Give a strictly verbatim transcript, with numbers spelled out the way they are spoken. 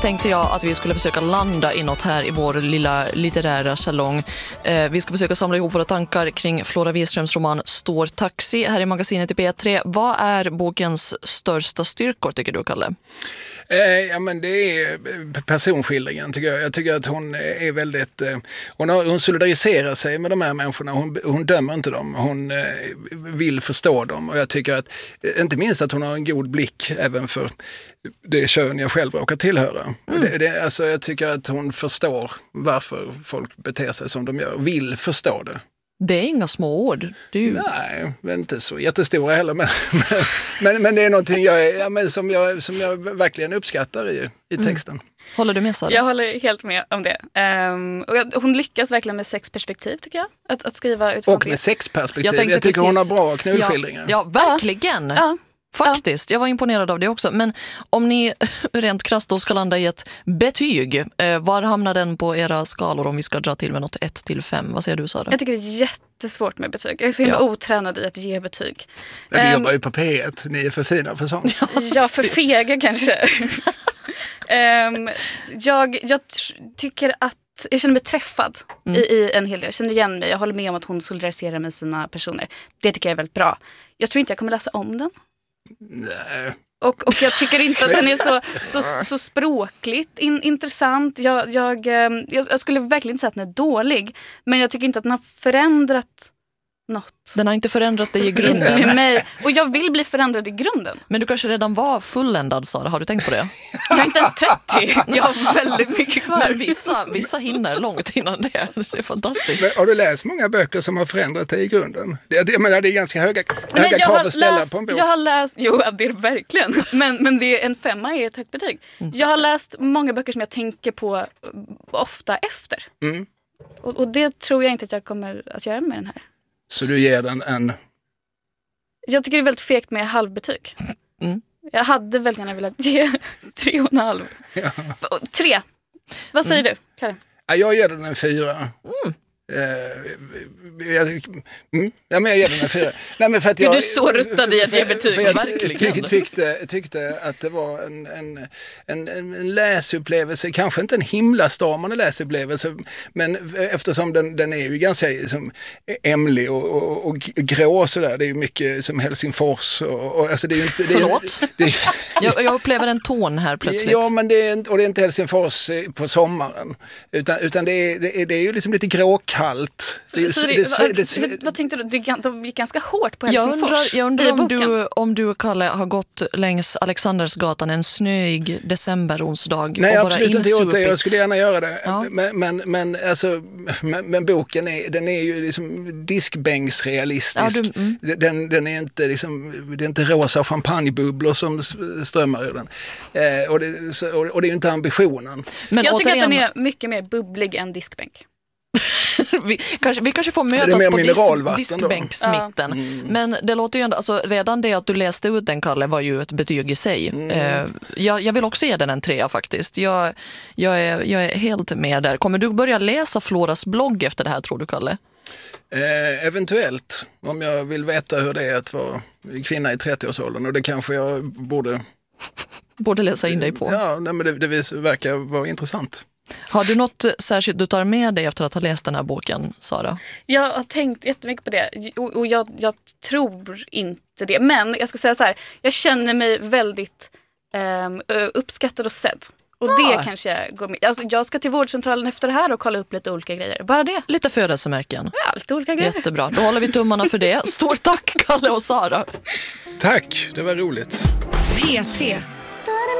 tänkte jag att vi skulle försöka landa i något här i vår lilla litterära salong. Eh, vi ska försöka samla ihop våra tankar kring Flora Wiströms roman Står taxi här i magasinet i P tre. Vad är bokens största styrkor, tycker du, Kalle? Eh, ja, men det är personskildringen, tycker jag. Jag tycker att hon är väldigt... Eh, hon, har, hon solidariserar sig med de här människorna. Hon, hon dömer inte dem. Hon eh, vill förstå dem. Och jag tycker att, inte minst att hon har en god blick även för det kön jag själv råkar tillhöra. Mm. Det, det, alltså, jag tycker att hon förstår varför folk beter sig som de gör. Vill förstå det. Det är inga små ord. Det är ju... Nej, men inte så jättestora heller. Men, men, men det är någonting jag, ja, men som, jag, som jag verkligen uppskattar i, i texten. Mm. Håller du med, Sara? Jag håller helt med om det. Um, och jag, hon lyckas verkligen med sexperspektiv, tycker jag. Att, att skriva utifrån och med det. sexperspektiv. Jag, jag tycker precis, hon har bra knullskildringar. Ja, ja, verkligen. Ja. Faktiskt, jag var imponerad av det också. Men om ni rent krasst då ska landa i ett betyg, eh, var hamnar den på era skalor om vi ska dra till med något ett till fem? Vad säger du, Sara? Jag tycker det är jättesvårt med betyg. Jag är så himla ja. otränad i att ge betyg. Ja, du um, jobbar ju på P ett, ni är för fina för sånt. Ja, för fega kanske. um, jag jag t- tycker att jag känner mig träffad mm. i, i en hel del. Jag känner igen mig. Jag håller med om att hon solidariserar med sina personer. Det tycker jag är väldigt bra. Jag tror inte jag kommer läsa om den. Nej. Och, och jag tycker inte att den är så, så, så språkligt in, intressant. Jag, jag, jag, jag skulle verkligen inte säga att den är dålig. Men jag tycker inte att den har förändrat något. Den har inte förändrat dig i grunden. Med mig. Och jag vill bli förändrad i grunden. Men du kanske redan var fulländad, Sara. Har du tänkt på det? Jag är inte ens trettio. Jag har väldigt mycket kvar. Men vissa, vissa hinner långt innan det. Det är fantastiskt. Men har du läst många böcker som har förändrat dig i grunden? Det, jag menar, det är ganska höga, men höga krav att ställa läst, på en bok. Jag har läst, jo det är verkligen. Men, men det är en femma är ett högt betyg. Mm. Jag har läst många böcker som jag tänker på ofta efter. Mm. Och, och det tror jag inte att jag kommer att göra med den här. Så du ger den en... Jag tycker det är väldigt fegt med halvbetyg. Mm. Jag hade väldigt gärna velat ge tre och en halv. Ja. Tre. Vad säger mm. du, Karin? Ja, jag ger den en fyra. Mm. Uh, jag, mm, ja, men jag ger den en fyra. Nej, men för att jag, du är så ruttad i att ge betyg. För jag ty, ty, tyckte, tyckte att det var en, en, en, en läsupplevelse, kanske inte en himlastormande läsupplevelse, men eftersom den, den är ju ganska liksom, ämlig och, och, och grå sådär, det är ju mycket som Helsingfors och, och alltså det är ju inte... Det är, Förlåt? Det är, jag, jag upplever en ton här plötsligt. Ja, men det är, och det är inte Helsingfors på sommaren, utan, utan det, är, det, är, det är ju liksom lite gråkallt. Det, så det, det, det, det, vad tänkte du? De gick ganska hårt på Helsingfors. Jag undrar, jag undrar om, du, om du, Kalle, har gått längs Alexandersgatan en snöig decemberonsdag. Nej, och absolut bara inte gjort det. Jag skulle gärna göra det. Ja. Men, men, men, alltså, men, men boken är, den är ju liksom diskbänksrealistisk. Ja, mm. den, den är inte liksom, det är inte rosa champagnebubblor som strömmar ur den. Eh, och, det, så, och, och det är ju inte ambitionen. Men jag tycker återigen, att den är mycket mer bubblig än diskbänk. vi, kanske, vi kanske får mötas på disk, diskbänksmitten. Mm. Men det låter ju ändå, alltså, redan det att du läste ut den, Kalle, var ju ett betyg i sig. Mm. Eh, jag, jag vill också ge den en trea faktiskt. Jag, jag, är, jag är helt med där. Kommer du börja läsa Floras blogg efter det här, tror du, Kalle? Eh, eventuellt, om jag vill veta hur det är att vara kvinna i trettioårsåldern, och det kanske jag borde... borde läsa in dig på. Ja, nej, men det, det verkar vara intressant. Har du något särskilt du tar med dig efter att ha läst den här boken, Sara? Jag har tänkt jättemycket på det och, och jag, jag tror inte det. Men jag ska säga så här, jag känner mig väldigt um, uppskattad och sedd. Och ja. det kanske går med. Alltså, jag ska till vårdcentralen efter det här och kolla upp lite olika grejer. Bara det. Lite födelsemärken. Ja, lite olika grejer. Jättebra. Då håller vi tummarna för det. Stort tack, Kalle och Sara. Tack, det var roligt. P tre